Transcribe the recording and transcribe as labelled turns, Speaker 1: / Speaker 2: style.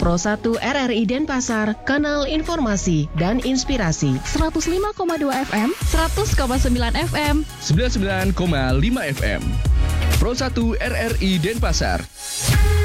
Speaker 1: Pro 1 RRI Denpasar, kanal informasi dan inspirasi.
Speaker 2: 105,2 FM, 100,9 FM,
Speaker 3: 99,5 FM. Pro 1 RRI Denpasar.